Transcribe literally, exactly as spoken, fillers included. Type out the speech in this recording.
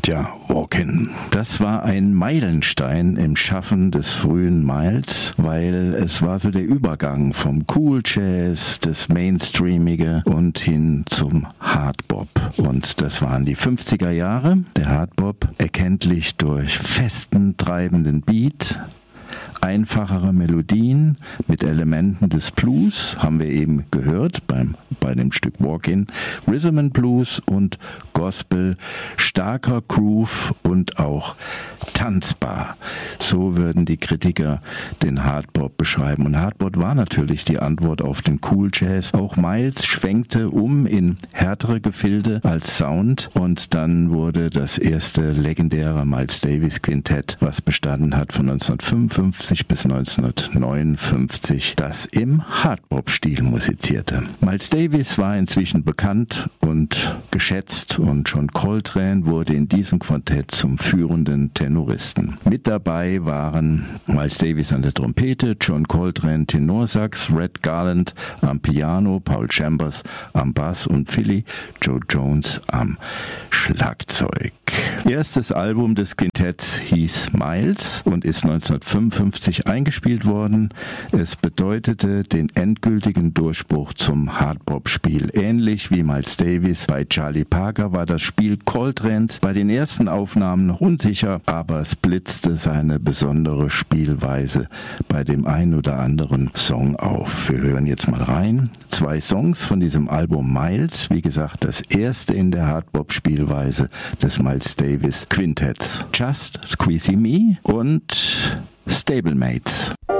Tja, Walkin'. Das war ein Meilenstein im Schaffen des frühen Miles, weil es war so der Übergang vom Cool Jazz, das Mainstreamige und hin zum Hardbop. Und das waren die fünfziger Jahre. Der Hardbop, erkenntlich durch festen, treibenden Beat, einfachere Melodien mit Elementen des Blues, haben wir eben gehört beim, bei dem Stück Walkin', Rhythm and Blues und Gospel, starker Groove und auch tanzbar. So würden die Kritiker den Hardbop beschreiben. Und Hardbop war natürlich die Antwort auf den Cool Jazz. Auch Miles schwenkte um in härtere Gefilde als Sound und dann wurde das erste legendäre Miles Davis Quintett, was bestanden hat von neunzehnhundertfünfundfünfzig bis neunzehnhundertneunundfünfzig, das im Hardbop-Stil musizierte. Miles Davis war inzwischen bekannt und geschätzt und John Coltrane wurde in diesem Quartett zum führenden Tenoristen. Mit dabei waren Miles Davis an der Trompete, John Coltrane Tenorsax, Red Garland am Piano, Paul Chambers am Bass und Philly Joe Jones am Schlagzeug. Erstes Album des Quintetts hieß Miles und ist neunzehnhundertfünfundfünfzig eingespielt worden. Es bedeutete den endgültigen Durchbruch zum Hardbop-Spiel. Ähnlich wie Miles Davis bei Charlie Parker war das Spiel Coltranes bei den ersten Aufnahmen noch unsicher, aber es blitzte seine besondere Spielweise bei dem ein oder anderen Song auf. Wir hören jetzt mal rein. Zwei Songs von diesem Album Miles, wie gesagt, das erste in der Hardbop-Spielweise des Miles Davis Quintetts. Just Squeezy Me und Stablemates.